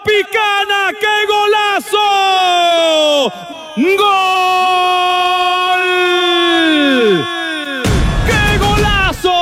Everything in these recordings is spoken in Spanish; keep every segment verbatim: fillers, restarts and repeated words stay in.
Tropicana. ¡Qué golazo! ¡Gol! ¡Qué golazo!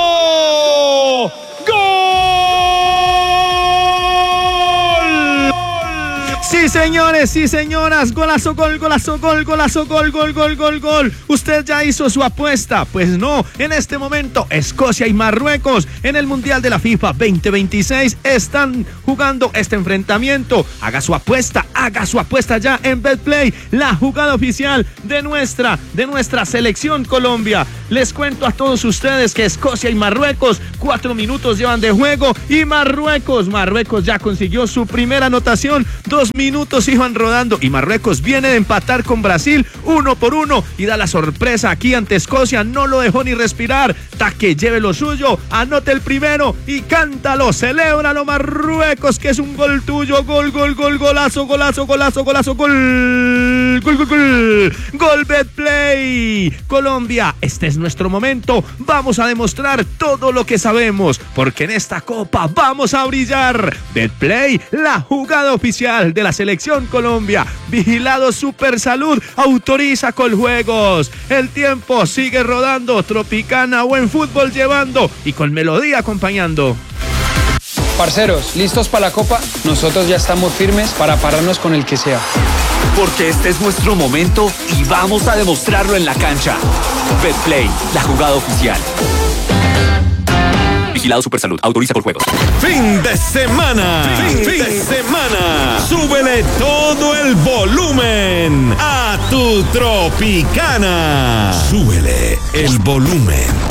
¡Gol! Sí, señores, sí, señoras, golazo, gol, golazo, gol, golazo, gol, gol, gol, gol, gol. ¿Usted ya hizo su apuesta? Pues no, en este momento Escocia y Marruecos en el Mundial de la FIFA veinte veintiséis están jugando este enfrentamiento. Haga su apuesta, haga su apuesta ya en Betplay, la jugada oficial de nuestra, de nuestra selección Colombia. Les cuento a todos ustedes que Escocia y Marruecos, cuatro minutos llevan de juego y Marruecos, Marruecos ya consiguió su primera anotación, dos minutos iban rodando y Marruecos viene de empatar con Brasil uno por uno y da la sorpresa aquí ante Escocia, no lo dejó ni respirar. Taque, lleve lo suyo, anote el primero y cántalo, celébralo Marruecos, que es un gol tuyo, gol, gol, gol, golazo, golazo, golazo, golazo, gol, gol, gol, gol, gol Betplay. Colombia, este es nuestro momento, vamos a demostrar todo lo que sabemos, porque en esta copa vamos a brillar. Betplay, la jugada oficial de la selección Colombia. Vigilado Supersalud, autoriza Coljuegos. El tiempo sigue rodando, Tropicana, buen fútbol llevando y con melodía acompañando. Parceros, ¿listos para la copa? Nosotros ya estamos firmes para pararnos con el que sea. Porque este es nuestro momento y vamos a demostrarlo en la cancha. Betplay, la jugada oficial. Vigilado Supersalud, autoriza Coljuegos. Fin de semana. Fin, fin de semana. Súbele todo el volumen a tu Tropicana. Súbele el volumen.